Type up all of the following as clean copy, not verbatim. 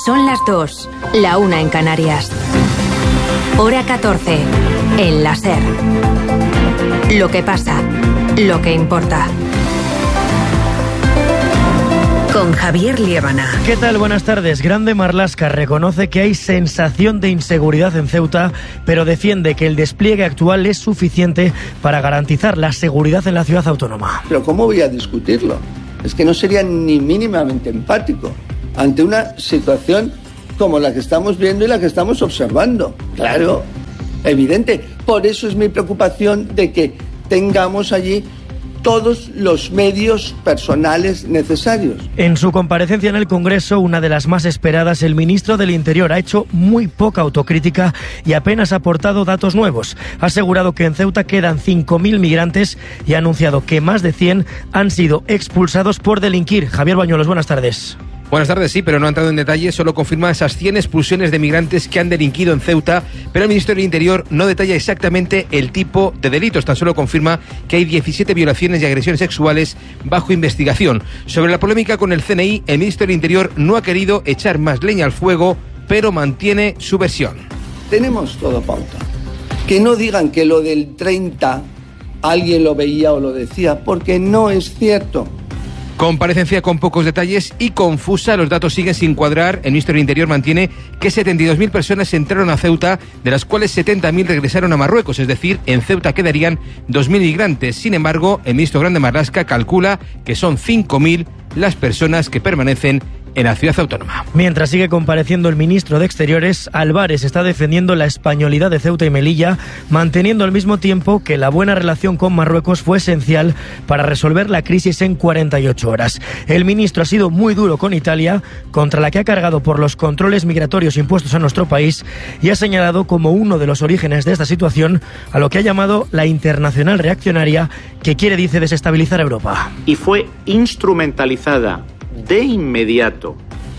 Son las 2, la 1 en Canarias. Hora 14, en la SER. Lo que pasa, lo que importa. Con Javier Liébana. ¿Qué tal? Buenas tardes. Grande Marlaska reconoce que hay sensación de inseguridad en Ceuta, pero defiende que el despliegue actual es suficiente para garantizar la seguridad en la ciudad autónoma. Pero ¿cómo voy a discutirlo? Es que no sería ni mínimamente empático ante una situación como la que estamos viendo y la que estamos observando. Claro, evidente. Por eso es mi preocupación de que tengamos allí todos los medios personales necesarios. En su comparecencia en el Congreso, una de las más esperadas, el ministro del Interior ha hecho muy poca autocrítica y apenas ha aportado datos nuevos. Ha asegurado que en Ceuta quedan 5.000 migrantes y ha anunciado que más de 100 han sido expulsados por delinquir. Javier Bañuelos, buenas tardes. Buenas tardes, sí, pero no ha entrado en detalle, solo confirma esas 100 expulsiones de migrantes que han delinquido en Ceuta, pero el Ministerio del Interior no detalla exactamente el tipo de delitos, tan solo confirma que hay 17 violaciones y agresiones sexuales bajo investigación. Sobre la polémica con el CNI, el Ministerio del Interior no ha querido echar más leña al fuego, pero mantiene su versión. Tenemos todo pauta. Que no digan que lo del 30 alguien lo veía o lo decía, porque no es cierto. Comparecencia con pocos detalles y confusa, los datos siguen sin cuadrar. El Ministerio del Interior mantiene que 72.000 personas entraron a Ceuta, de las cuales 70.000 regresaron a Marruecos, es decir, en Ceuta quedarían 2.000 migrantes. Sin embargo, el ministro Grande Marlaska calcula que son 5.000 las personas que permanecen en la ciudad autónoma. Mientras sigue compareciendo el ministro de Exteriores, Álvarez está defendiendo la españolidad de Ceuta y Melilla, manteniendo al mismo tiempo que la buena relación con Marruecos fue esencial para resolver la crisis en 48 horas. El ministro ha sido muy duro con Italia, contra la que ha cargado por los controles migratorios impuestos a nuestro país, y ha señalado como uno de los orígenes de esta situación a lo que ha llamado la internacional reaccionaria, que quiere, dice, desestabilizar a Europa. Y fue instrumentalizada de inmediato,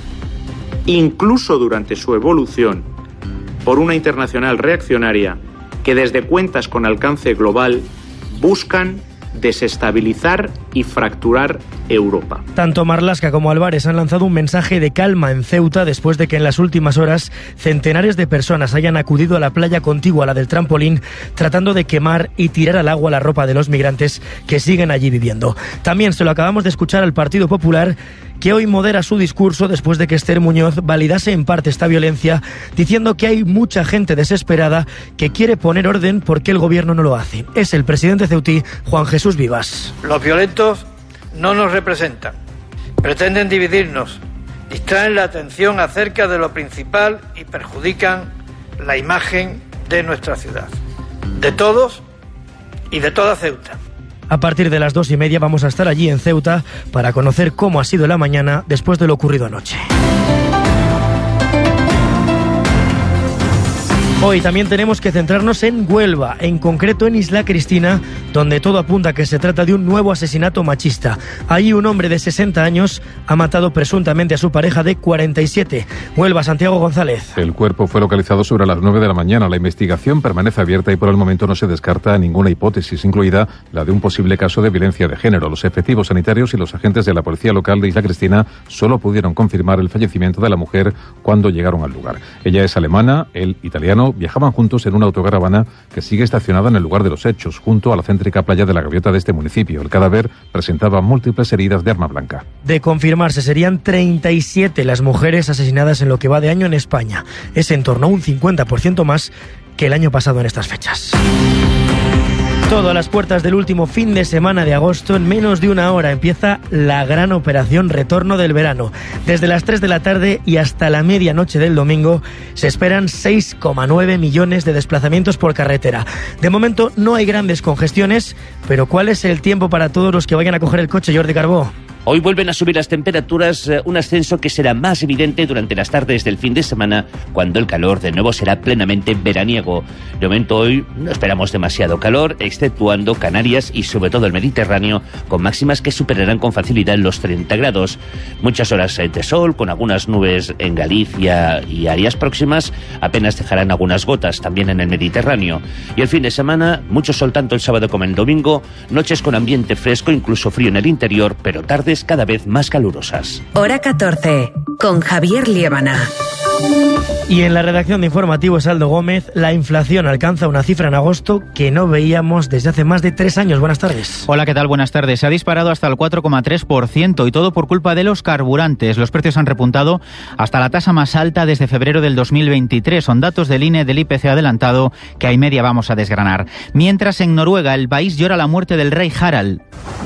incluso durante su evolución, por una internacional reaccionaria que desde cuentas con alcance global buscan desestabilizar y fracturar Europa. Tanto Marlaska como Álvarez han lanzado un mensaje de calma en Ceuta después de que en las últimas horas centenares de personas hayan acudido a la playa contigua a la del trampolín, tratando de quemar y tirar al agua la ropa de los migrantes que siguen allí viviendo. También se lo acabamos de escuchar al Partido Popular, que hoy modera su discurso después de que Esther Muñoz validase en parte esta violencia, diciendo que hay mucha gente desesperada que quiere poner orden porque el gobierno no lo hace. Es el presidente ceutí, Juan Jesús Vivas. Los violentos no nos representan, pretenden dividirnos, distraen la atención acerca de lo principal y perjudican la imagen de nuestra ciudad, de todos y de toda Ceuta. A partir de las 2:30 vamos a estar allí en Ceuta para conocer cómo ha sido la mañana después de lo ocurrido anoche. Hoy también tenemos que centrarnos en Huelva, en concreto en Isla Cristina, donde todo apunta a que se trata de un nuevo asesinato machista. Allí un hombre de 60 años ha matado presuntamente a su pareja de 47. Huelva, Santiago González. El cuerpo fue localizado sobre las 9 de la mañana. La investigación permanece abierta y por el momento no se descarta ninguna hipótesis, incluida la de un posible caso de violencia de género. Los efectivos sanitarios y los agentes de la policía local de Isla Cristina solo pudieron confirmar el fallecimiento de la mujer cuando llegaron al lugar. Ella es alemana, él italiano. Viajaban juntos en una autocaravana que sigue estacionada en el lugar de los hechos, junto a la céntrica playa de la Gaviota de este municipio. El cadáver presentaba múltiples heridas de arma blanca. De confirmarse, serían 37 las mujeres asesinadas en lo que va de año en España. Es en torno a un 50% más que el año pasado en estas fechas. Todo a las puertas del último fin de semana de agosto. En menos de una hora empieza la gran operación Retorno del Verano. Desde las 3 de la tarde y hasta la medianoche del domingo se esperan 6,9 millones de desplazamientos por carretera. De momento no hay grandes congestiones, pero ¿cuál es el tiempo para todos los que vayan a coger el coche, Jordi Carbó? Hoy vuelven a subir las temperaturas, un ascenso que será más evidente durante las tardes del fin de semana, cuando el calor de nuevo será plenamente veraniego. De momento hoy no esperamos demasiado calor, exceptuando Canarias y sobre todo el Mediterráneo, con máximas que superarán con facilidad los 30 grados. Muchas horas de sol, con algunas nubes en Galicia y áreas próximas, apenas dejarán algunas gotas también en el Mediterráneo. Y el fin de semana, mucho sol tanto el sábado como el domingo, noches con ambiente fresco, incluso frío en el interior, pero tardes cada vez más calurosas. Hora 14, con Javier Liébana. Y en la redacción de Informativos, Aldo Gómez, la inflación alcanza una cifra en agosto que no veíamos desde hace más de 3 años. Buenas tardes. Hola, ¿qué tal? Buenas tardes. Se ha disparado hasta el 4,3% y todo por culpa de los carburantes. Los precios han repuntado hasta la tasa más alta desde febrero del 2023. Son datos del INE del IPC adelantado que a y media vamos a desgranar. Mientras en Noruega el país llora la muerte del rey Harald.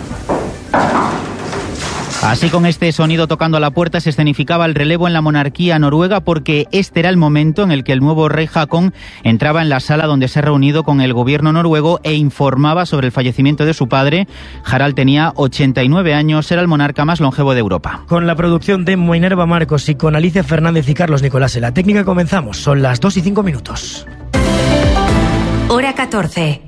Así, con este sonido tocando a la puerta, se escenificaba el relevo en la monarquía noruega, porque este era el momento en el que el nuevo rey Haakon entraba en la sala donde se ha reunido con el gobierno noruego e informaba sobre el fallecimiento de su padre. Harald tenía 89 años, era el monarca más longevo de Europa. Con la producción de Minerva Marcos y con Alicia Fernández y Carlos Nicolás en la técnica comenzamos. Son las 2:05. Hora 14.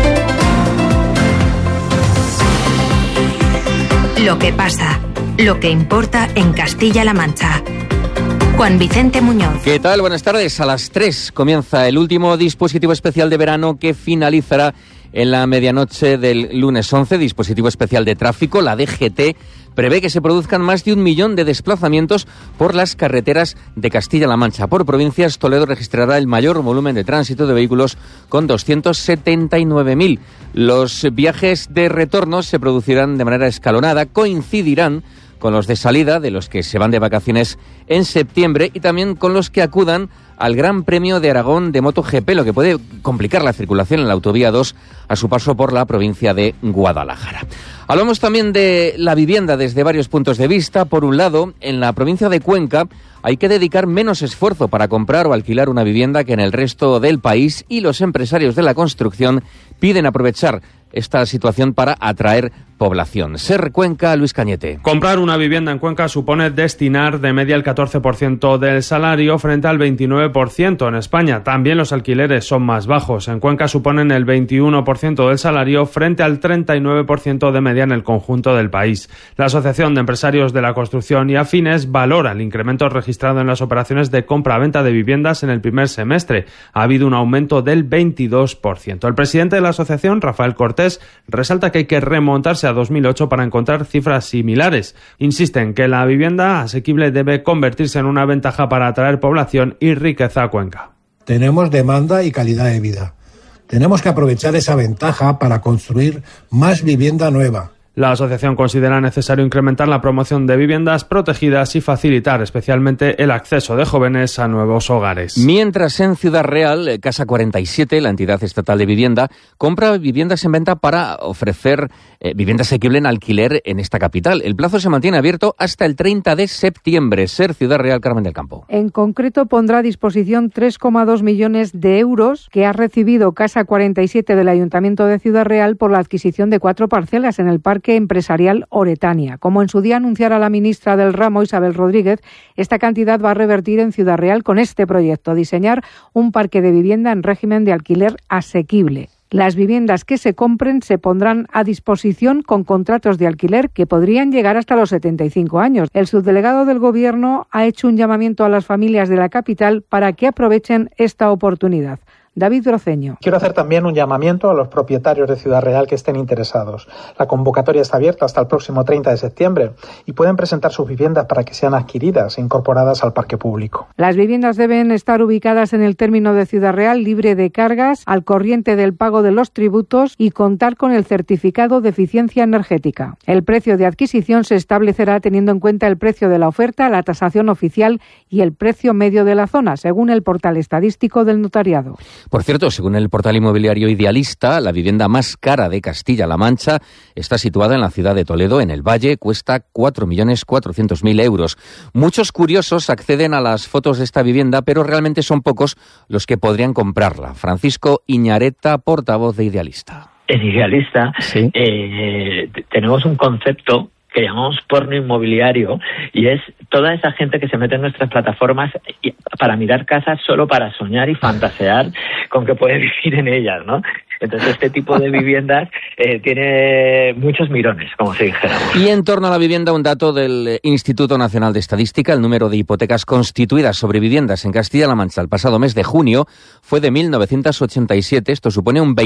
Lo que pasa, lo que importa en Castilla-La Mancha. Juan Vicente Muñoz. ¿Qué tal? Buenas tardes. A las 3 comienza el último dispositivo especial de verano que finalizará en la medianoche del lunes 11. Dispositivo especial de tráfico. La DGT prevé que se produzcan más de 1 millón de desplazamientos por las carreteras de Castilla-La Mancha. Por provincias, Toledo registrará el mayor volumen de tránsito de vehículos con 279.000. Los viajes de retorno se producirán de manera escalonada, coincidirán con los de salida, de los que se van de vacaciones en septiembre, y también con los que acudan al Gran Premio de Aragón de MotoGP, lo que puede complicar la circulación en la autovía 2 a su paso por la provincia de Guadalajara. Hablamos también de la vivienda desde varios puntos de vista. Por un lado, en la provincia de Cuenca hay que dedicar menos esfuerzo para comprar o alquilar una vivienda que en el resto del país, y los empresarios de la construcción piden aprovechar esta situación para atraer población. Ser Cuenca, Luis Cañete. Comprar una vivienda en Cuenca supone destinar de media el 14% del salario frente al 29% en España. También los alquileres son más bajos. En Cuenca suponen el 21% del salario frente al 39% de media en el conjunto del país. La Asociación de Empresarios de la Construcción y Afines valora el incremento registrado en las operaciones de compra-venta de viviendas en el primer semestre. Ha habido un aumento del 22%. El presidente de la asociación, Rafael Cortés, resalta que hay que remontarse a 2008 para encontrar cifras similares. Insisten que la vivienda asequible debe convertirse en una ventaja para atraer población y riqueza a Cuenca. Tenemos demanda y calidad de vida. Tenemos que aprovechar esa ventaja para construir más vivienda nueva. La asociación considera necesario incrementar la promoción de viviendas protegidas y facilitar especialmente el acceso de jóvenes a nuevos hogares. Mientras en Ciudad Real, Casa 47, la entidad estatal de vivienda, compra viviendas en venta para ofrecer vivienda asequible en alquiler en esta capital. El plazo se mantiene abierto hasta el 30 de septiembre. Ser Ciudad Real, Carmen del Campo. En concreto, pondrá a disposición 3,2 millones de euros que ha recibido Casa 47 del Ayuntamiento de Ciudad Real por la adquisición de 4 parcelas en el Parque Empresarial Oretania. Como en su día anunciara la ministra del ramo, Isabel Rodríguez, esta cantidad va a revertir en Ciudad Real con este proyecto: diseñar un parque de vivienda en régimen de alquiler asequible. Las viviendas que se compren se pondrán a disposición con contratos de alquiler que podrían llegar hasta los 75 años. El subdelegado del Gobierno ha hecho un llamamiento a las familias de la capital para que aprovechen esta oportunidad. David Broceño. Quiero hacer también un llamamiento a los propietarios de Ciudad Real que estén interesados. La convocatoria está abierta hasta el próximo 30 de septiembre y pueden presentar sus viviendas para que sean adquiridas e incorporadas al parque público. Las viviendas deben estar ubicadas en el término de Ciudad Real, libre de cargas, al corriente del pago de los tributos y contar con el certificado de eficiencia energética. El precio de adquisición se establecerá teniendo en cuenta el precio de la oferta, la tasación oficial y el precio medio de la zona, según el portal estadístico del notariado. Por cierto, según el portal inmobiliario Idealista, la vivienda más cara de Castilla-La Mancha está situada en la ciudad de Toledo, en el Valle, cuesta 4.400.000 euros. Muchos curiosos acceden a las fotos de esta vivienda, pero realmente son pocos los que podrían comprarla. Francisco Iñareta, portavoz de Idealista. En Idealista ¿sí? Tenemos un concepto que llamamos porno inmobiliario, y es toda esa gente que se mete en nuestras plataformas para mirar casas solo para soñar y fantasear con que puede vivir en ellas, ¿no? Entonces este tipo de viviendas tiene muchos mirones, como se dijera. Y en torno a la vivienda, un dato del Instituto Nacional de Estadística: el número de hipotecas constituidas sobre viviendas en Castilla-La Mancha el pasado mes de junio fue de 1.987. Esto supone un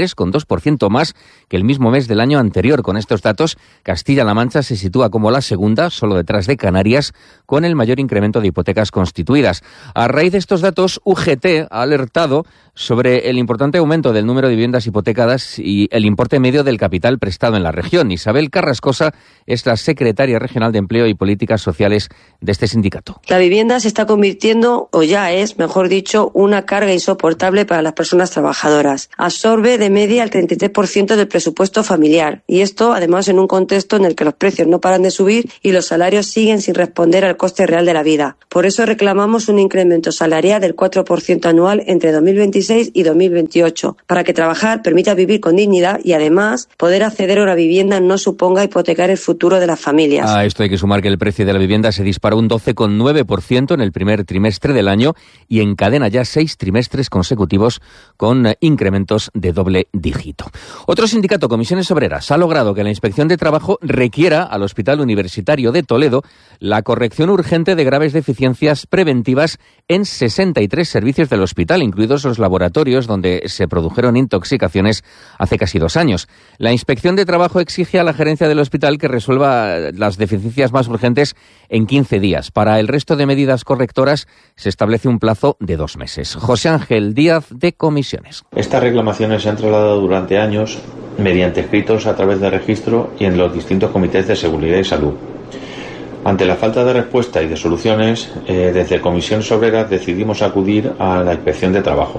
23,2% más que el mismo mes del año anterior. Con estos datos, Castilla-La Mancha se sitúa como la segunda, solo detrás de Canarias, con el mayor incremento de hipotecas constituidas. A raíz de estos datos, UGT ha alertado sobre el importante aumento del número de viviendas hipotecadas y el importe medio del capital prestado en la región. Isabel Carrascosa es la secretaria regional de Empleo y Políticas Sociales de este sindicato. La vivienda se está convirtiendo, o ya es, mejor dicho, una carga insoportable para las personas trabajadoras. Absorbe de media el 33% del presupuesto familiar, y esto además en un contexto en el que los precios no paran de subir y los salarios siguen sin responder al coste real de la vida. Por eso reclamamos un incremento salarial del 4% anual entre 2026 y 2028, para que trabajar permita vivir con dignidad y además poder acceder a una vivienda no suponga hipotecar el futuro de las familias. A esto hay que sumar que el precio de la vivienda se disparó un 12,9% en el primer trimestre del año y encadena ya 6 trimestres consecutivos con incrementos de doble dígito. Otro sindicato, Comisiones Obreras, ha logrado que la Inspección de Trabajo requiera al Hospital Universitario de Toledo la corrección urgente de graves deficiencias preventivas en 63 servicios del hospital, incluidos los laboratorios donde se produjeron intoxicaciones hace casi 2 años. La Inspección de Trabajo exige a la gerencia del hospital que resuelva las deficiencias más urgentes en 15 días. Para el resto de medidas correctoras se establece un plazo de 2 meses. José Ángel Díaz, de Comisiones. Estas reclamaciones se han trasladado durante años mediante escritos a través de registro y en los distintos comités de seguridad y salud. Ante la falta de respuesta y de soluciones, desde Comisiones Obreras decidimos acudir a la Inspección de Trabajo.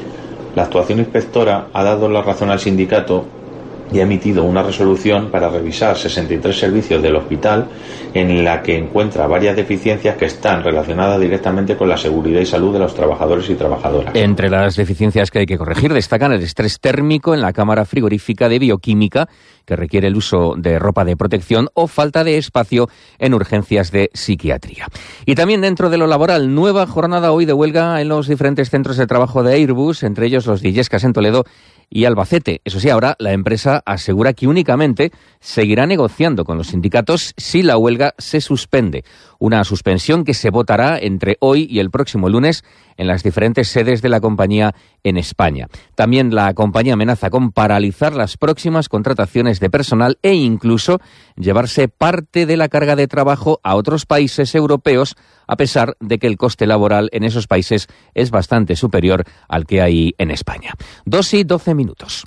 La actuación inspectora ha dado la razón al sindicato y ha emitido una resolución para revisar 63 servicios del hospital en la que encuentra varias deficiencias que están relacionadas directamente con la seguridad y salud de los trabajadores y trabajadoras. Entre las deficiencias que hay que corregir destacan el estrés térmico en la cámara frigorífica de bioquímica, que requiere el uso de ropa de protección, o falta de espacio en urgencias de psiquiatría. Y también dentro de lo laboral, nueva jornada hoy de huelga en los diferentes centros de trabajo de Airbus, entre ellos los de Illescas en Toledo y Albacete. Eso sí, ahora la empresa asegura que únicamente seguirá negociando con los sindicatos si la huelga se suspende. Una suspensión que se votará entre hoy y el próximo lunes en las diferentes sedes de la compañía en España. También la compañía amenaza con paralizar las próximas contrataciones de personal e incluso llevarse parte de la carga de trabajo a otros países europeos, a pesar de que el coste laboral en esos países es bastante superior al que hay en España. 2:12 minutos.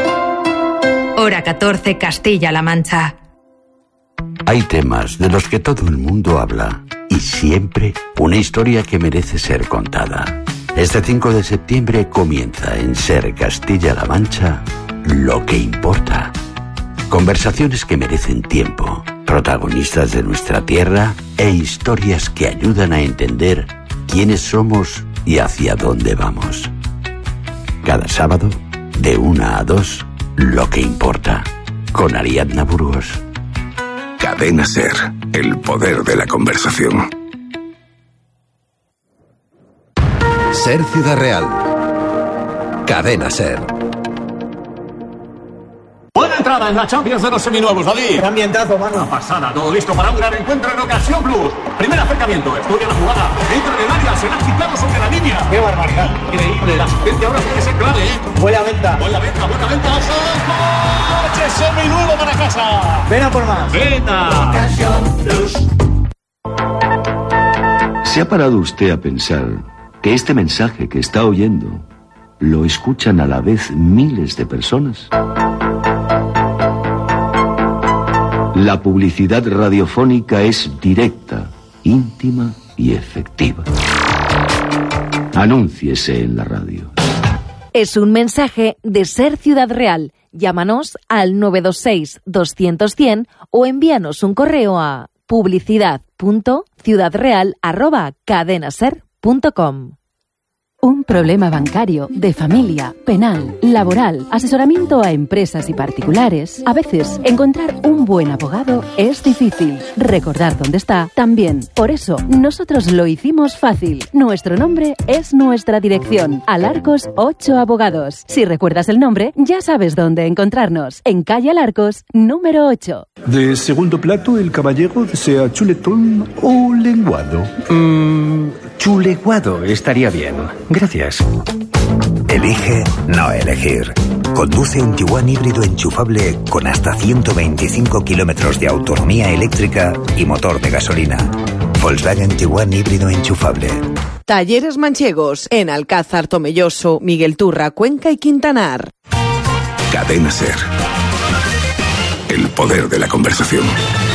Hora 14, Castilla-La Mancha. Hay temas de los que todo el mundo habla y siempre una historia que merece ser contada. Este 5 de septiembre comienza en Ser Castilla-La Mancha Lo que importa. Conversaciones que merecen tiempo, protagonistas de nuestra tierra e historias que ayudan a entender quiénes somos y hacia dónde vamos. Cada sábado, de 1 a 2, Lo que importa, con Ariadna Burgos. Cadena Ser, el poder de la conversación. Ser Ciudad Real. Cadena Ser. Buena entrada en la Champions de los seminuevos, David. Qué ambientazo, mano. Una pasada, todo listo para un gran encuentro en Ocasión Plus. Primer acercamiento, estudia la jugada. Entra en el área, se la ha quitado sobre la línea. Qué barbaridad. Increíble, la asistencia ahora tiene que ser clave, ¿eh? Buena venta. Buena venta, buena venta. ¡Coche seminuevo para casa! Ven a por más. ¡Venta! Ocasión Plus. ¿Se ha parado usted a pensar que este mensaje que está oyendo lo escuchan a la vez miles de personas? La publicidad radiofónica es directa, íntima y efectiva. Anúnciese en la radio. Es un mensaje de Ser Ciudad Real. Llámanos al 926-200-100 o envíanos un correo a publicidad.ciudadreal@cadenaser.com. Un problema bancario, de familia, penal, laboral, asesoramiento a empresas y particulares. A veces, encontrar un buen abogado es difícil. Recordar dónde está también. Por eso, nosotros lo hicimos fácil. Nuestro nombre es nuestra dirección. Alarcos 8 Abogados. Si recuerdas el nombre, ya sabes dónde encontrarnos. En calle Alarcos, número 8. De segundo plato, el caballero desea chuletón o lenguado. Chuleguado estaría bien. Gracias. Elige no elegir. Conduce un Tiguan híbrido enchufable con hasta 125 kilómetros de autonomía eléctrica y motor de gasolina. Volkswagen Tiguan híbrido enchufable. Talleres Manchegos en Alcázar, Tomelloso, Miguel Turra, Cuenca y Quintanar. Cadena SER. El poder de la conversación.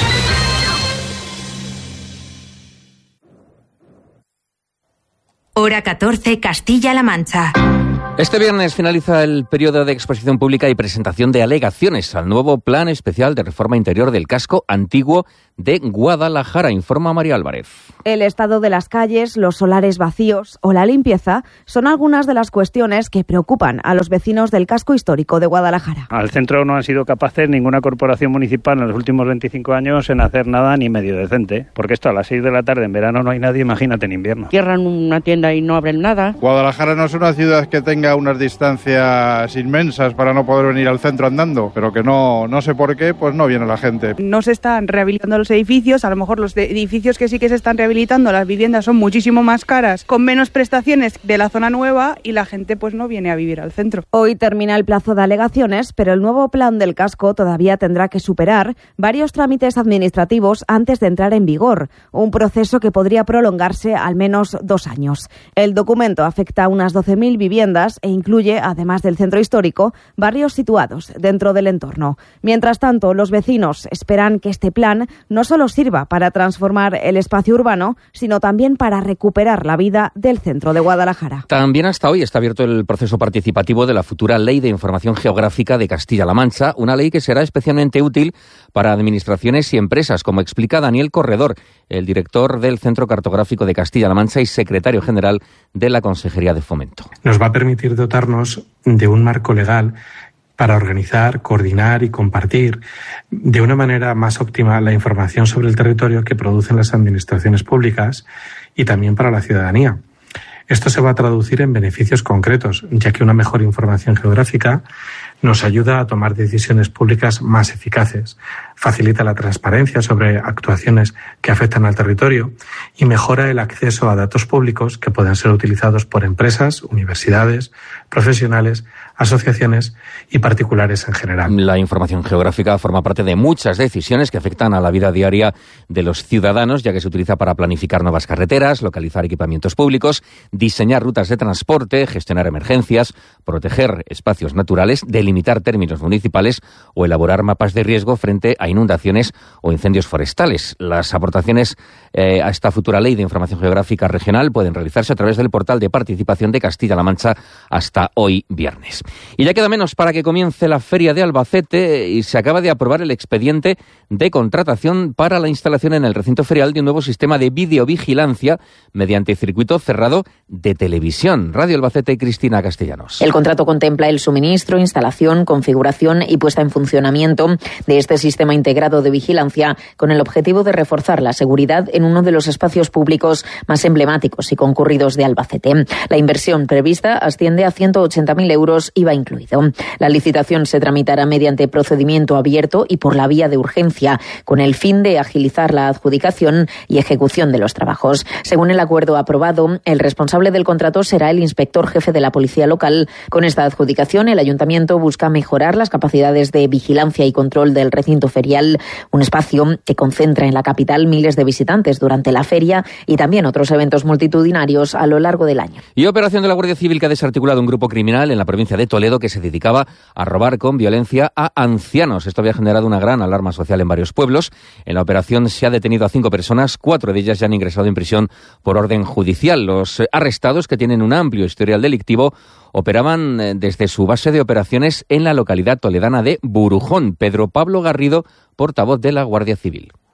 Hora 14, Castilla-La Mancha. Este viernes finaliza el periodo de exposición pública y presentación de alegaciones al nuevo Plan Especial de Reforma Interior del Casco Antiguo de Guadalajara, informa María Álvarez. El estado de las calles, los solares vacíos o la limpieza son algunas de las cuestiones que preocupan a los vecinos del casco histórico de Guadalajara. Al centro no han sido capaces ninguna corporación municipal en los últimos 25 años en hacer nada ni medio decente, porque esto a las 6 de la tarde en verano no hay nadie, imagínate en invierno. Cierran una tienda y no abren nada. Guadalajara no es una ciudad que tenga unas distancias inmensas para no poder venir al centro andando, pero que no sé por qué, pues no viene la gente. No se están rehabilitando los edificios, a lo mejor los edificios que sí que se están rehabilitando, las viviendas son muchísimo más caras, con menos prestaciones de la zona nueva y la gente pues no viene a vivir al centro. Hoy termina el plazo de alegaciones, pero el nuevo plan del casco todavía tendrá que superar varios trámites administrativos antes de entrar en vigor, un proceso que podría prolongarse al menos 2 años. El documento afecta a unas 12.000 viviendas e incluye, además del centro histórico, barrios situados dentro del entorno. Mientras tanto, los vecinos esperan que este plan no solo sirva para transformar el espacio urbano, sino también para recuperar la vida del centro de Guadalajara. También hasta hoy está abierto el proceso participativo de la futura Ley de Información Geográfica de Castilla-La Mancha, una ley que será especialmente útil para administraciones y empresas, como explica Daniel Corredor, el director del Centro Cartográfico de Castilla-La Mancha y secretario general de la Consejería de Fomento. Nos va a permitir dotarnos de un marco legal para organizar, coordinar y compartir de una manera más óptima la información sobre el territorio que producen las administraciones públicas y también para la ciudadanía. Esto se va a traducir en beneficios concretos, ya que una mejor información geográfica nos ayuda a tomar decisiones públicas más eficaces, facilita la transparencia sobre actuaciones que afectan al territorio y mejora el acceso a datos públicos que puedan ser utilizados por empresas, universidades, profesionales, asociaciones y particulares en general. La información geográfica forma parte de muchas decisiones que afectan a la vida diaria de los ciudadanos, ya que se utiliza para planificar nuevas carreteras, localizar equipamientos públicos, diseñar rutas de transporte, gestionar emergencias, proteger espacios naturales, delimitar términos municipales o elaborar mapas de riesgo frente a inundaciones o incendios forestales. Las aportaciones a esta futura Ley de Información Geográfica Regional pueden realizarse a través del portal de participación de Castilla-La Mancha hasta hoy viernes. Y ya queda menos para que comience la Feria de Albacete y se acaba de aprobar el expediente de contratación para la instalación en el recinto ferial de un nuevo sistema de videovigilancia mediante circuito cerrado de televisión. Radio Albacete, Cristina Castellanos. El contrato contempla el suministro, instalación, configuración y puesta en funcionamiento de este sistema integrado de vigilancia con el objetivo de reforzar la seguridad en uno de los espacios públicos más emblemáticos y concurridos de Albacete. La inversión prevista asciende a 180.000 euros, IVA incluido. La licitación se tramitará mediante procedimiento abierto y por la vía de urgencia, con el fin de agilizar la adjudicación y ejecución de los trabajos. Según el acuerdo aprobado, el responsable del contrato será el inspector jefe de la policía local. Con esta adjudicación, el ayuntamiento busca mejorar las capacidades de vigilancia y control del recinto ferial, un espacio que concentra en la capital miles de visitantes durante la feria y también otros eventos multitudinarios a lo largo del año. Y operación de la Guardia Civil que ha desarticulado un grupo criminal en la provincia de Toledo que se dedicaba a robar con violencia a ancianos. Esto había generado una gran alarma social en varios pueblos. En la operación se ha detenido a 5 personas, 4 de ellas ya han ingresado en prisión por orden judicial. Los arrestados, que tienen un amplio historial delictivo, operaban desde su base de operaciones en la localidad toledana de Burujón. Pedro Pablo Garrido, portavoz de la Guardia Civil.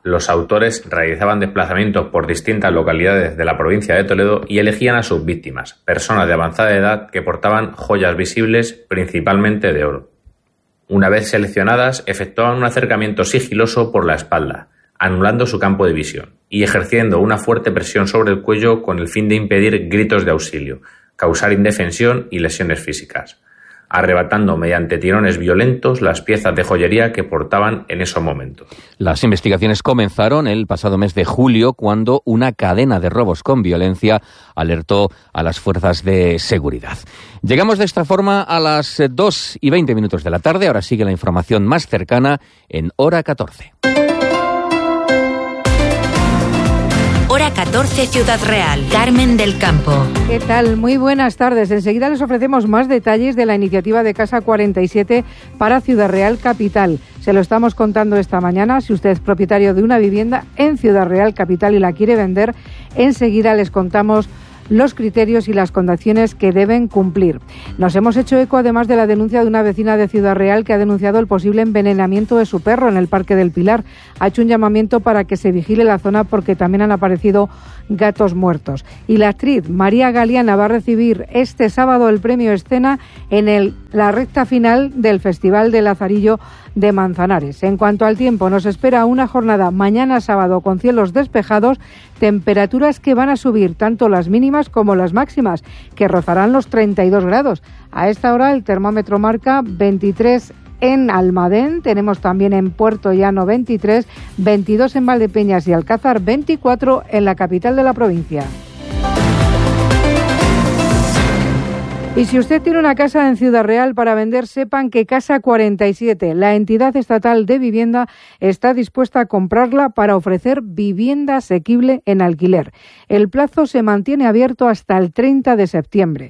Los autores realizaban desplazamientos por distintas localidades de la provincia de Toledo y elegían a sus víctimas, personas de avanzada edad que portaban joyas visibles, principalmente de oro. Una vez seleccionadas, efectuaban un acercamiento sigiloso por la espalda, anulando su campo de visión y ejerciendo una fuerte presión sobre el cuello con el fin de impedir gritos de auxilio, causar indefensión y lesiones físicas, arrebatando mediante tirones violentos las piezas de joyería que portaban en esos momentos. Las investigaciones comenzaron el pasado mes de julio, cuando una cadena de robos con violencia alertó a las fuerzas de seguridad. Llegamos de esta forma a las 2:20 de la tarde. Ahora sigue la información más cercana en Hora 14. Hora 14, Ciudad Real. Carmen del Campo. ¿Qué tal? Muy buenas tardes. Enseguida les ofrecemos más detalles de la iniciativa de Casa 47 para Ciudad Real Capital. Se lo estamos contando esta mañana. Si usted es propietario de una vivienda en Ciudad Real Capital y la quiere vender, enseguida les contamos los criterios y las condiciones que deben cumplir. Nos hemos hecho eco además de la denuncia de una vecina de Ciudad Real que ha denunciado el posible envenenamiento de su perro en el Parque del Pilar. Ha hecho un llamamiento para que se vigile la zona porque también han aparecido gatos muertos. Y la actriz María Galeana va a recibir este sábado el premio Escena en la recta final del Festival de Lazarillo de Manzanares. En cuanto al tiempo, nos espera una jornada mañana sábado con cielos despejados, temperaturas que van a subir tanto las mínimas como las máximas, que rozarán los 32 grados. A esta hora el termómetro marca 23 en Almadén, tenemos también en Puerto Llano 23, 22 en Valdepeñas y Alcázar, 24 en la capital de la provincia. Y si usted tiene una casa en Ciudad Real para vender, sepan que Casa 47, la entidad estatal de vivienda, está dispuesta a comprarla para ofrecer vivienda asequible en alquiler. El plazo se mantiene abierto hasta el 30 de septiembre.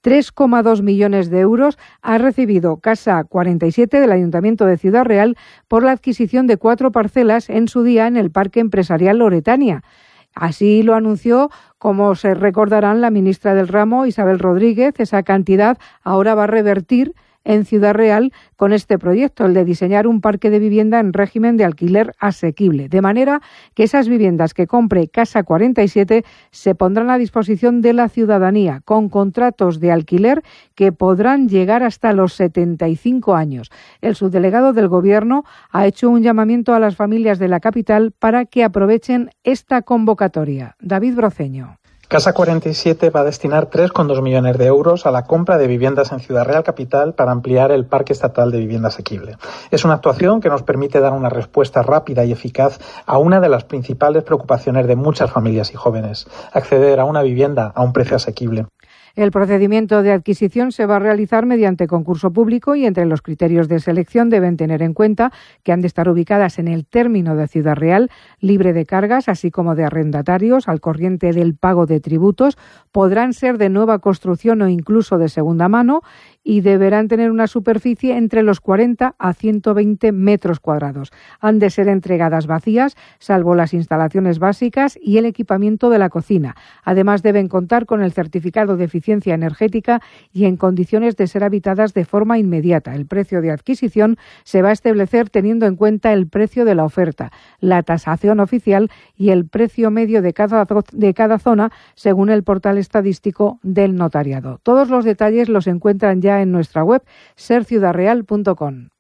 3,2 millones de euros ha recibido Casa 47 del Ayuntamiento de Ciudad Real por la adquisición de 4 parcelas en su día en el Parque Empresarial Loretania. Así lo anunció, como se recordarán, la ministra del ramo, Isabel Rodríguez. Esa cantidad ahora va a revertir en Ciudad Real con este proyecto, el de diseñar un parque de vivienda en régimen de alquiler asequible, de manera que esas viviendas que compre Casa 47 se pondrán a disposición de la ciudadanía con contratos de alquiler que podrán llegar hasta los 75 años. El subdelegado del Gobierno ha hecho un llamamiento a las familias de la capital para que aprovechen esta convocatoria. David Broceño. Casa 47 va a destinar 3,2 millones de euros a la compra de viviendas en Ciudad Real Capital para ampliar el Parque Estatal de Vivienda Asequible. Es una actuación que nos permite dar una respuesta rápida y eficaz a una de las principales preocupaciones de muchas familias y jóvenes: acceder a una vivienda a un precio asequible. El procedimiento de adquisición se va a realizar mediante concurso público y entre los criterios de selección deben tener en cuenta que han de estar ubicadas en el término de Ciudad Real, libre de cargas, así como de arrendatarios, al corriente del pago de tributos, podrán ser de nueva construcción o incluso de segunda mano y deberán tener una superficie entre los 40 a 120 metros cuadrados. Han de ser entregadas vacías, salvo las instalaciones básicas y el equipamiento de la cocina. Además, deben contar con el certificado de eficiencia energética y en condiciones de ser habitadas de forma inmediata. El precio de adquisición se va a establecer teniendo en cuenta el precio de la oferta, la tasación oficial y el precio medio de cada zona, según el portal estadístico del notariado. Todos los detalles los encuentran ya en nuestra web serciudadreal.com.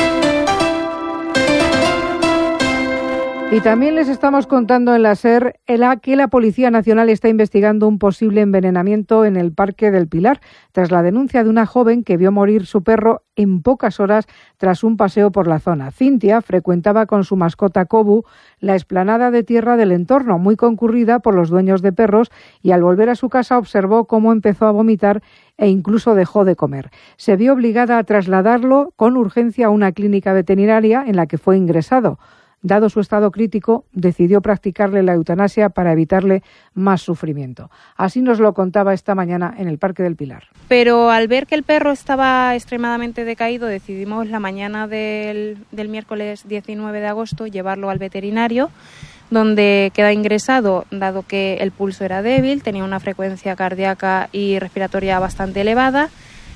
Y también les estamos contando en la SER que la Policía Nacional está investigando un posible envenenamiento en el Parque del Pilar, tras la denuncia de una joven que vio morir su perro en pocas horas tras un paseo por la zona. Cintia frecuentaba con su mascota Kobu la explanada de tierra del entorno, muy concurrida por los dueños de perros, y al volver a su casa observó cómo empezó a vomitar e incluso dejó de comer. Se vio obligada a trasladarlo con urgencia a una clínica veterinaria en la que fue ingresado. Dado su estado crítico, decidió practicarle la eutanasia para evitarle más sufrimiento. Así nos lo contaba esta mañana en el Parque del Pilar. Pero al ver que el perro estaba extremadamente decaído, decidimos la mañana del miércoles 19 de agosto llevarlo al veterinario, donde queda ingresado, dado que el pulso era débil, tenía una frecuencia cardíaca y respiratoria bastante elevada,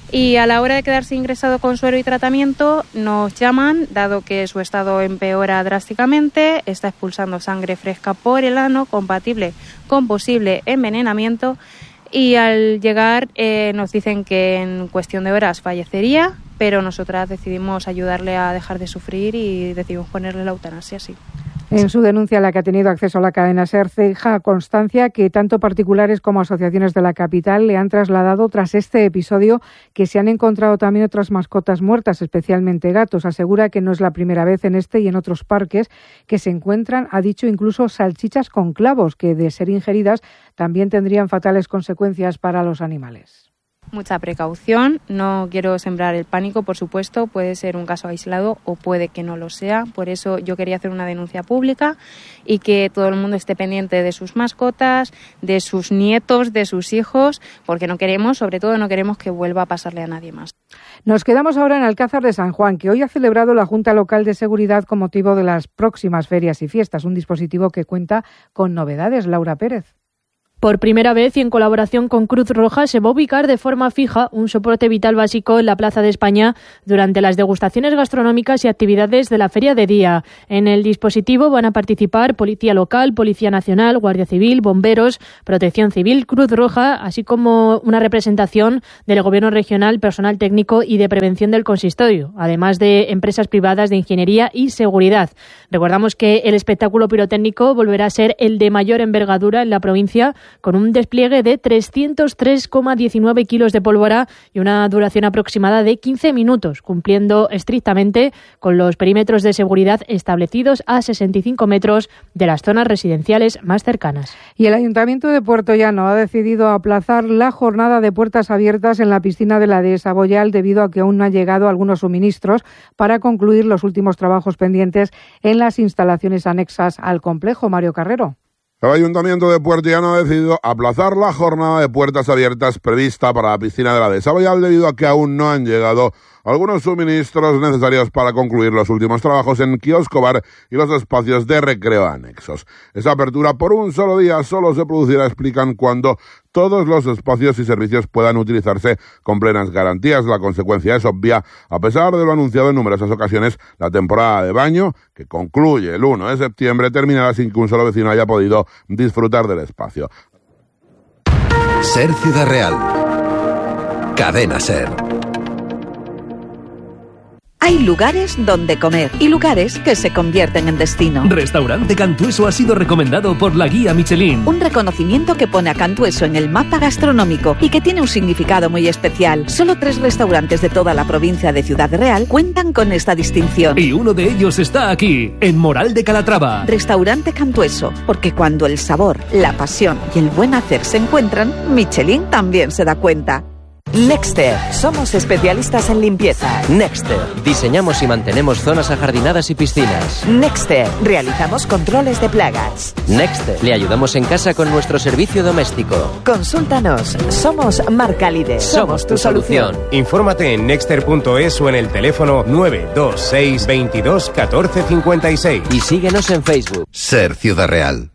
Y a la hora de quedarse ingresado con suero y tratamiento, nos llaman, dado que su estado empeora drásticamente, está expulsando sangre fresca por el ano, compatible con posible envenenamiento, y al llegar nos dicen que en cuestión de horas fallecería, pero nosotras decidimos ayudarle a dejar de sufrir y decidimos ponerle la eutanasia, sí. En su denuncia, la que ha tenido acceso a la cadena SER, deja constancia que tanto particulares como asociaciones de la capital le han trasladado tras este episodio que se han encontrado también otras mascotas muertas, especialmente gatos. Asegura que no es la primera vez en este y en otros parques que se encuentran, ha dicho, incluso salchichas con clavos que, de ser ingeridas, también tendrían fatales consecuencias para los animales. Mucha precaución, no quiero sembrar el pánico, por supuesto, puede ser un caso aislado o puede que no lo sea, por eso yo quería hacer una denuncia pública y que todo el mundo esté pendiente de sus mascotas, de sus nietos, de sus hijos, porque no queremos, sobre todo no queremos que vuelva a pasarle a nadie más. Nos quedamos ahora en Alcázar de San Juan, que hoy ha celebrado la Junta Local de Seguridad con motivo de las próximas ferias y fiestas, un dispositivo que cuenta con novedades. Laura Pérez. Por primera vez y en colaboración con Cruz Roja se va a ubicar de forma fija un soporte vital básico en la Plaza de España durante las degustaciones gastronómicas y actividades de la feria de día. En el dispositivo van a participar Policía Local, Policía Nacional, Guardia Civil, Bomberos, Protección Civil, Cruz Roja, así como una representación del Gobierno regional, personal técnico y de prevención del consistorio, además de empresas privadas de ingeniería y seguridad. Recordamos que el espectáculo pirotécnico volverá a ser el de mayor envergadura en la provincia, con un despliegue de 303,19 kilos de pólvora y una duración aproximada de 15 minutos, cumpliendo estrictamente con los perímetros de seguridad establecidos a 65 metros de las zonas residenciales más cercanas. Y el Ayuntamiento de Puerto Llano ha decidido aplazar la jornada de puertas abiertas en la piscina de la dehesa Boyal debido a que aún no han llegado algunos suministros para concluir los últimos trabajos pendientes en las instalaciones anexas al complejo. Mario Carrero. El Ayuntamiento de Puerto Llano ha decidido aplazar la jornada de puertas abiertas prevista para la piscina de la dehesa Boyal debido a que aún no han llegado algunos suministros necesarios para concluir los últimos trabajos en Kiosco Bar y los espacios de recreo anexos. Esa apertura por un solo día solo se producirá, explican, cuando todos los espacios y servicios puedan utilizarse con plenas garantías. La consecuencia es obvia, a pesar de lo anunciado en numerosas ocasiones. La temporada de baño, que concluye el 1 de septiembre, terminará sin que un solo vecino haya podido disfrutar del espacio. Ser Ciudad Real. Cadena Ser. Hay lugares donde comer y lugares que se convierten en destino. Restaurante Cantueso ha sido recomendado por la guía Michelin. Un reconocimiento que pone a Cantueso en el mapa gastronómico y que tiene un significado muy especial. Solo 3 restaurantes de toda la provincia de Ciudad Real cuentan con esta distinción. Y uno de ellos está aquí, en Moral de Calatrava. Restaurante Cantueso, porque cuando el sabor, la pasión y el buen hacer se encuentran, Michelin también se da cuenta. Nexter. Somos especialistas en limpieza. Nexter. Diseñamos y mantenemos zonas ajardinadas y piscinas. Nexter. Realizamos controles de plagas. Nexter. Le ayudamos en casa con nuestro servicio doméstico. Consúltanos. Somos marca líder. Somos tu solución. Infórmate en nexter.es o en el teléfono 926 22 14 56. Y síguenos en Facebook. Ser Ciudad Real.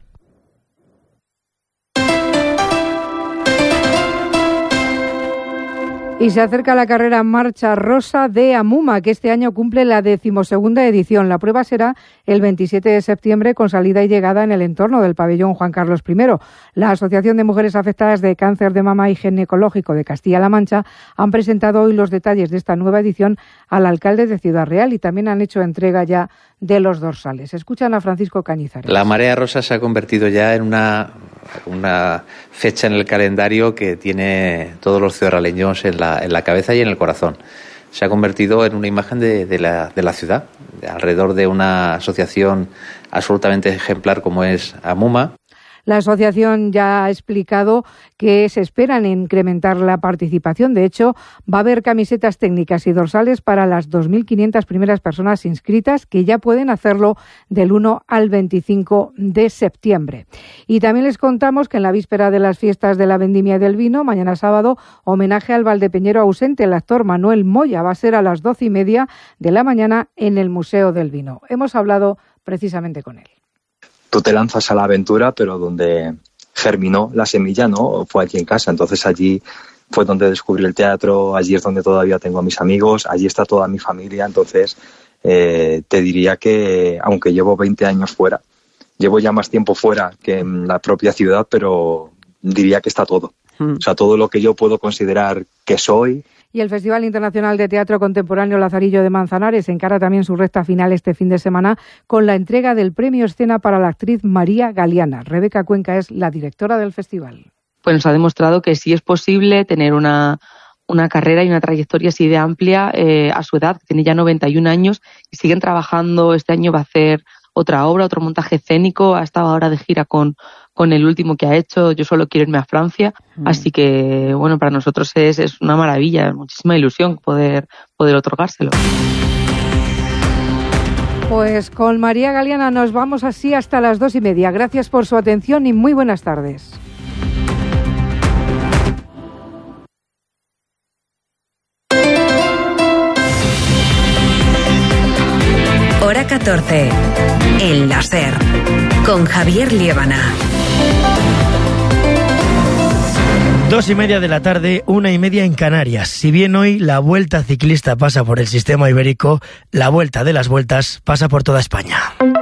Y se acerca la carrera Marcha Rosa de Amuma, que este año cumple la 12ª edición. La prueba será el 27 de septiembre con salida y llegada en el entorno del pabellón Juan Carlos I. La Asociación de Mujeres Afectadas de Cáncer de Mama y Ginecológico de Castilla-La Mancha han presentado hoy los detalles de esta nueva edición al alcalde de Ciudad Real y también han hecho entrega ya de los dorsales. Escuchan a Francisco Cañizares. La Marea Rosa se ha convertido ya en una fecha en el calendario que tiene todos los ciudadraleños en la cabeza y en el corazón. Se ha convertido en una imagen de la ciudad, alrededor de una asociación absolutamente ejemplar como es Amuma. La asociación ya ha explicado que se esperan incrementar la participación. De hecho, va a haber camisetas técnicas y dorsales para las 2.500 primeras personas inscritas, que ya pueden hacerlo del 1 al 25 de septiembre. Y también les contamos que en la víspera de las fiestas de la vendimia del vino, mañana sábado, homenaje al valdepeñero ausente, el actor Manuel Moya. Va a ser a las 12:30 de la mañana en el Museo del Vino. Hemos hablado precisamente con él. Tú te lanzas a la aventura, pero donde germinó la semilla no fue aquí en casa. Entonces allí fue donde descubrí el teatro, allí es donde todavía tengo a mis amigos, allí está toda mi familia. Entonces te diría que, aunque llevo 20 años fuera, llevo ya más tiempo fuera que en la propia ciudad, pero diría que está todo. O sea, todo lo que yo puedo considerar que soy. Y el Festival Internacional de Teatro Contemporáneo Lazarillo de Manzanares encara también su recta final este fin de semana con la entrega del Premio Escena para la actriz María Galeana. Rebeca Cuenca es la directora del festival. Pues nos ha demostrado que sí es posible tener una carrera y una trayectoria así de amplia a su edad, que tiene ya 91 años, y siguen trabajando. Este año va a hacer otra obra, otro montaje escénico, ha estado ahora de gira con el último que ha hecho, Yo solo quiero irme a Francia, así que bueno, para nosotros es una maravilla, muchísima ilusión poder otorgárselo. Pues con María Galeana nos vamos así hasta las 2:30. Gracias por su atención y muy buenas tardes. Hora 14. En la SER. Con Javier Liébana. 2:30 de la tarde, 1:30 en Canarias. Si bien hoy la Vuelta Ciclista pasa por el sistema ibérico, la Vuelta de las Vueltas pasa por toda España.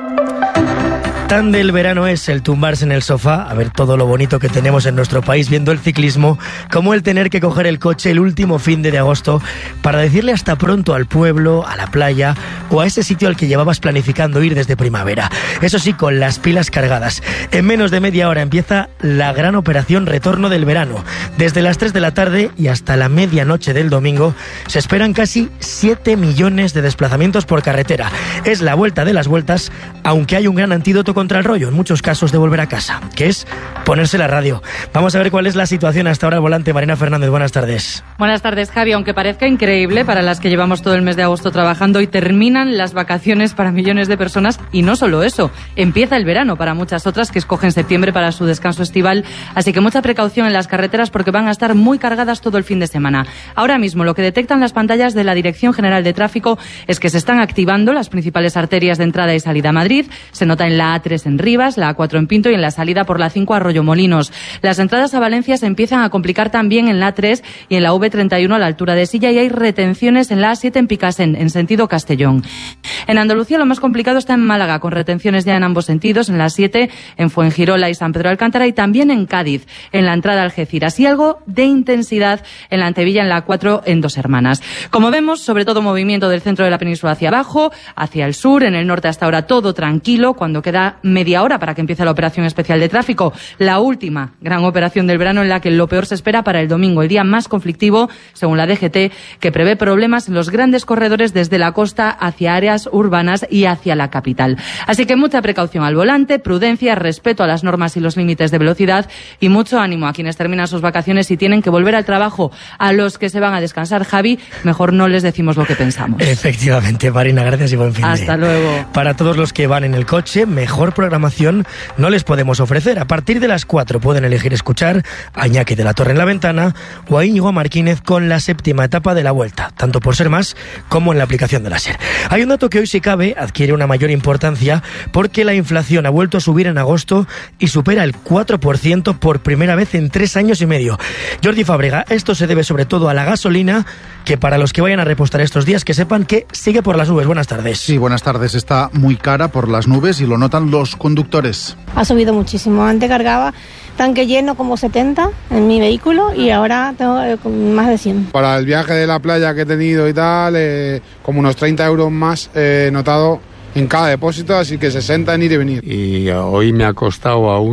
Tan del verano es el tumbarse en el sofá, a ver todo lo bonito que tenemos en nuestro país viendo el ciclismo, como el tener que coger el coche el último fin de agosto para decirle hasta pronto al pueblo, a la playa o a ese sitio al que llevabas planificando ir desde primavera. Eso sí, con las pilas cargadas. En menos de media hora empieza la gran operación Retorno del Verano. Desde las 3 de la tarde y hasta la medianoche del domingo se esperan casi 7 millones de desplazamientos por carretera. Es la vuelta de las vueltas, aunque hay un gran antídoto contra el rollo, en muchos casos, de volver a casa, que es ponerse la radio. Vamos a ver cuál es la situación hasta ahora al volante. Marina Fernández, buenas tardes. Buenas tardes, Javi. Aunque parezca increíble para las que llevamos todo el mes de agosto trabajando y terminan las vacaciones para millones de personas, y no solo eso, empieza el verano para muchas otras que escogen septiembre para su descanso estival, así que mucha precaución en las carreteras porque van a estar muy cargadas todo el fin de semana. Ahora mismo lo que detectan las pantallas de la Dirección General de Tráfico es que se están activando las principales arterias de entrada y salida a Madrid. Se nota en la A3 en Rivas, la A4 en Pinto y en la salida por la 5 a Arroyomolinos. Las entradas a Valencia se empiezan a complicar también en la A3 y en la V31 a la altura de Silla, y hay retenciones en la A7 en Picasen, en sentido Castellón. En Andalucía lo más complicado está en Málaga, con retenciones ya en ambos sentidos, en la A7, en Fuengirola y San Pedro de Alcántara, y también en Cádiz, en la entrada a Algeciras, y algo de intensidad en la Antevilla, en la A4 en Dos Hermanas. Como vemos, sobre todo movimiento del centro de la península hacia abajo, hacia el sur, en el norte hasta ahora todo tranquilo, cuando queda media hora para que empiece la operación especial de tráfico, la última gran operación del verano, en la que lo peor se espera para el domingo, el día más conflictivo, según la DGT, que prevé problemas en los grandes corredores desde la costa hacia áreas urbanas y hacia la capital. Así que mucha precaución al volante, prudencia, respeto a las normas y los límites de velocidad, y mucho ánimo a quienes terminan sus vacaciones y tienen que volver al trabajo. A los que se van a descansar, Javi, mejor no les decimos lo que pensamos. Efectivamente, Marina, gracias y buen fin de. Hasta luego. Para todos los que van en el coche, mejor programación no les podemos ofrecer. A partir de las 4 pueden elegir escuchar a Iñaki de la Torre en La Ventana o a Íñigo Martínez con la 7ª etapa de la Vuelta, tanto por ser más como en la aplicación de la SER. Hay un dato que hoy, si cabe, adquiere una mayor importancia porque la inflación ha vuelto a subir en agosto y supera el 4% por primera vez en 3 años y medio. Jordi Fábrega, esto se debe sobre todo a la gasolina, que para los que vayan a repostar estos días, que sepan que sigue por las nubes. Buenas tardes. Sí, buenas tardes. Está muy cara por las nubes y lo notan los conductores. Ha subido muchísimo. Antes cargaba tanque lleno como 70 en mi vehículo y ahora tengo más de 100. Para el viaje de la playa que he tenido y tal, como unos 30 euros más he notado en cada depósito, así que 60 en ir y venir. Y hoy me ha costado a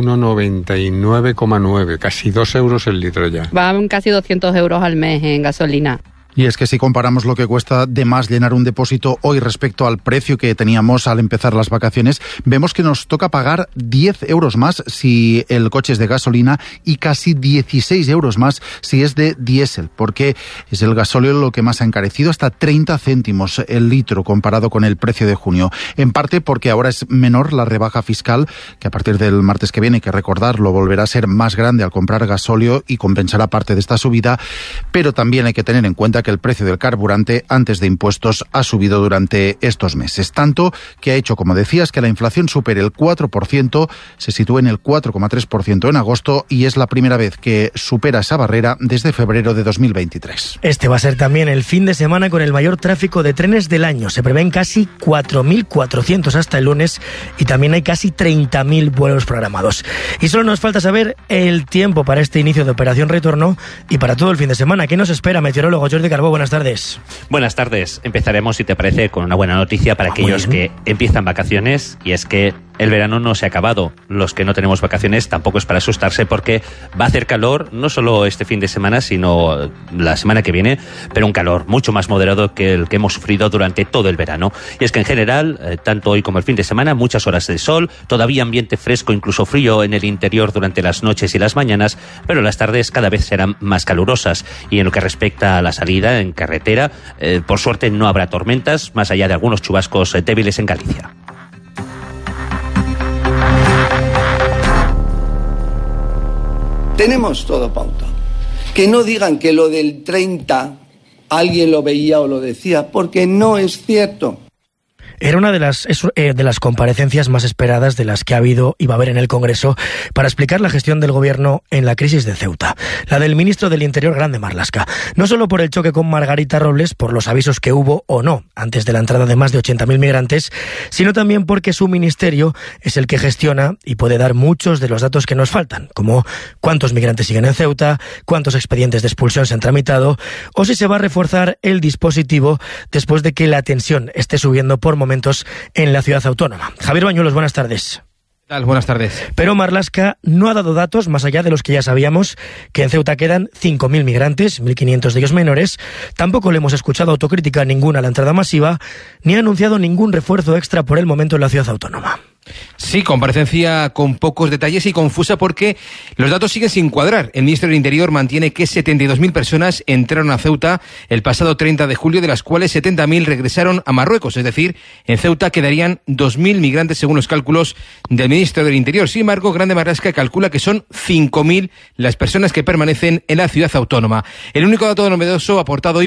1,99,9, casi 2 euros el litro ya. Van casi 200 euros al mes en gasolina. Y es que si comparamos lo que cuesta de más llenar un depósito hoy respecto al precio que teníamos al empezar las vacaciones, vemos que nos toca pagar 10 euros más si el coche es de gasolina y casi 16 euros más si es de diésel, porque es el gasóleo lo que más ha encarecido, hasta 30 céntimos el litro comparado con el precio de junio. En parte porque ahora es menor la rebaja fiscal, que a partir del martes que viene, hay que recordarlo, volverá a ser más grande al comprar gasóleo y compensará parte de esta subida, pero también hay que tener en cuenta que que el precio del carburante antes de impuestos ha subido durante estos meses. Tanto que ha hecho, como decías, que la inflación supere el 4%, se sitúe en el 4,3% en agosto y es la primera vez que supera esa barrera desde febrero de 2023. Este va a ser también el fin de semana con el mayor tráfico de trenes del año. Se prevén casi 4.400 hasta el lunes y también hay casi 30.000 vuelos programados. Y solo nos falta saber el tiempo para este inicio de Operación Retorno y para todo el fin de semana. ¿Qué nos espera, meteorólogo Jordi Carbó? Buenas tardes. Buenas tardes. Empezaremos, si te parece, con una buena noticia para aquellos que empiezan vacaciones, y es que el verano no se ha acabado. Los que no tenemos vacaciones tampoco es para asustarse, porque va a hacer calor, no solo este fin de semana, sino la semana que viene, pero un calor mucho más moderado que el que hemos sufrido durante todo el verano. Y es que en general, tanto hoy como el fin de semana, muchas horas de sol, todavía ambiente fresco, incluso frío en el interior durante las noches y las mañanas, pero las tardes cada vez serán más calurosas. Y en lo que respecta a la salida en carretera, por suerte no habrá tormentas, más allá de algunos chubascos débiles en Galicia. Tenemos todo pautado. Que no digan que lo del 30 alguien lo veía o lo decía, porque no es cierto. Era una de las comparecencias más esperadas de las que ha habido y va a haber en el Congreso para explicar la gestión del Gobierno en la crisis de Ceuta. La del ministro del Interior, Grande Marlaska. No solo por el choque con Margarita Robles, por los avisos que hubo o no antes de la entrada de más de 80.000 migrantes, sino también porque su ministerio es el que gestiona y puede dar muchos de los datos que nos faltan, como cuántos migrantes siguen en Ceuta, cuántos expedientes de expulsión se han tramitado, o si se va a reforzar el dispositivo después de que la tensión esté subiendo por momentos en la ciudad autónoma. Javier Bañuelos, buenas tardes. ¿Qué tal? Buenas tardes. Pero Marlaska no ha dado datos más allá de los que ya sabíamos, que en Ceuta quedan 5.000 migrantes, 1.500 de ellos menores. Tampoco le hemos escuchado autocrítica ninguna a la entrada masiva, ni ha anunciado ningún refuerzo extra por el momento en la ciudad autónoma. Sí, comparecencia con pocos detalles y confusa porque los datos siguen sin cuadrar. El ministro del Interior mantiene que 72.000 personas entraron a Ceuta el pasado 30 de julio, de las cuales 70.000 regresaron a Marruecos. Es decir, en Ceuta quedarían 2.000 migrantes según los cálculos del ministro del Interior. Sin embargo, Grande Marlaska calcula que son 5.000 las personas que permanecen en la ciudad autónoma. El único dato novedoso aportado hoy